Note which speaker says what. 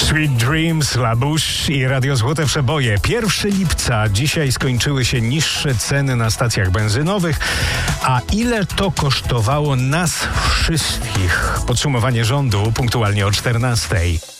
Speaker 1: Sweet Dreams, La Bouche i Radio Złote Przeboje. 1 lipca. Dzisiaj skończyły się niższe ceny na stacjach benzynowych. A ile to kosztowało nas wszystkich? Podsumowanie rządu punktualnie o 14:00.